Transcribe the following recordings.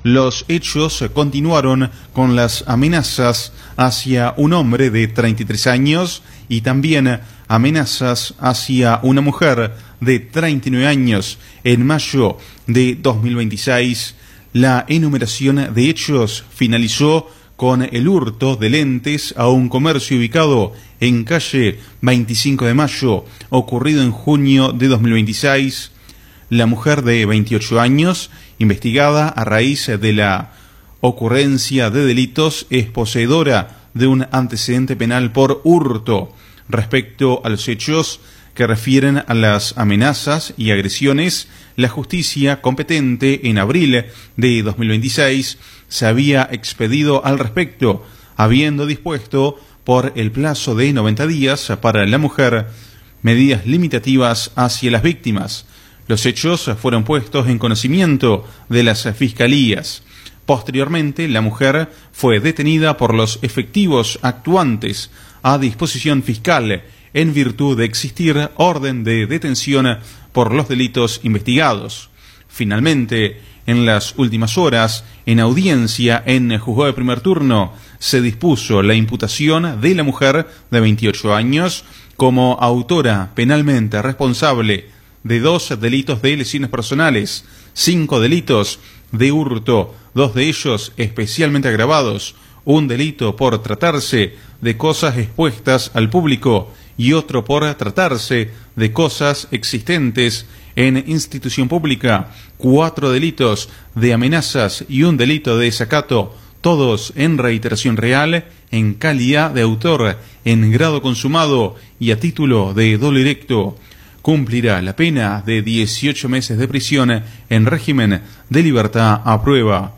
Los hechos continuaron con las amenazas hacia un hombre de 33 años y también amenazas hacia una mujer de 39 años. En mayo de 2026, la enumeración de hechos finalizó con el hurto de lentes a un comercio ubicado en calle 25 de Mayo, ocurrido en junio de 2026. La mujer de 28 años, investigada a raíz de la ocurrencia de delitos, es poseedora de un antecedente penal por hurto. Respecto a los hechos que refieren a las amenazas y agresiones, la justicia competente en abril de 2026 se había expedido al respecto, habiendo dispuesto por el plazo de 90 días para la mujer medidas limitativas hacia las víctimas. Los hechos fueron puestos en conocimiento de las fiscalías. Posteriormente, la mujer fue detenida por los efectivos actuantes a disposición fiscal en virtud de existir orden de detención por los delitos investigados. Finalmente, en las últimas horas, en audiencia en el juzgado de primer turno, se dispuso la imputación de la mujer de 28 años como autora penalmente responsable de 2 delitos de lesiones personales, 5 delitos de hurto, 2 de ellos especialmente agravados, un delito por tratarse de cosas expuestas al público y otro por tratarse de cosas existentes en institución pública, 4 delitos de amenazas y un delito de desacato, todos en reiteración real, en calidad de autor, en grado consumado y a título de dolo directo. Cumplirá la pena de 18 meses de prisión en régimen de libertad a prueba.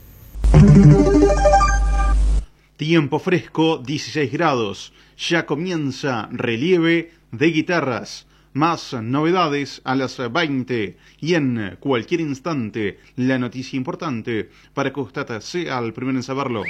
Tiempo fresco, 16 grados. Ya comienza relieve de guitarras. Más novedades a las 20 y en cualquier instante la noticia importante para que usted sea el primero en saberlo.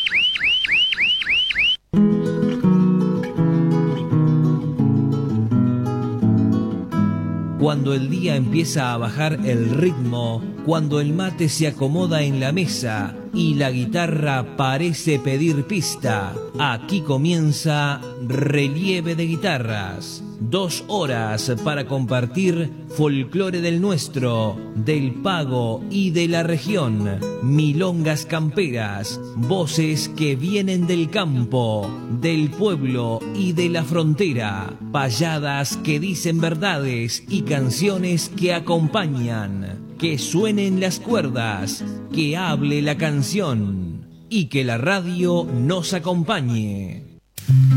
Cuando el día empieza a bajar el ritmo, cuando el mate se acomoda en la mesa y la guitarra parece pedir pista, aquí comienza Relieve de Guitarras. 2 horas para compartir folclore del nuestro, del pago y de la región, milongas camperas, voces que vienen del campo, del pueblo y de la frontera, payadas que dicen verdades y canciones que acompañan, que suenen las cuerdas, que hable la canción y que la radio nos acompañe.